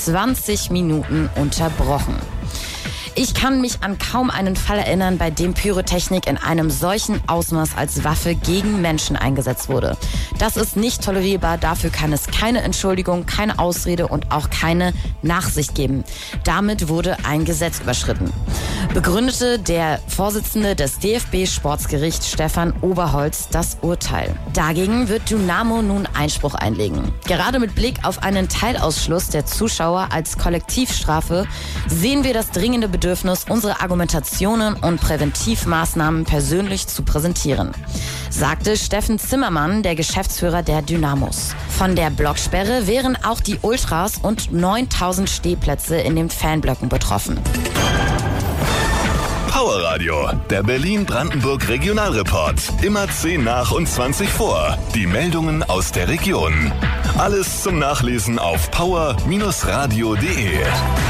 20 Minuten unterbrochen. Ich kann mich an kaum einen Fall erinnern, bei dem Pyrotechnik in einem solchen Ausmaß als Waffe gegen Menschen eingesetzt wurde. Das ist nicht tolerierbar, dafür kann es keine Entschuldigung, keine Ausrede und auch keine Nachsicht geben. Damit wurde ein Gesetz überschritten. Begründete der Vorsitzende des DFB-Sportsgerichts Stefan Oberholz das Urteil. Dagegen wird Dynamo nun Einspruch einlegen. Gerade mit Blick auf einen Teilausschluss der Zuschauer als Kollektivstrafe sehen wir das dringende Bedürfnis, unsere Argumentationen und Präventivmaßnahmen persönlich zu präsentieren, sagte Steffen Zimmermann, der Geschäftsführer der Dynamos. Von der Blocksperre wären auch die Ultras und 9000 Stehplätze in den Fanblöcken betroffen. Power Radio, der Berlin-Brandenburg Regionalreport. Immer 10 nach und 20 vor. Die Meldungen aus der Region. Alles zum Nachlesen auf power-radio.de.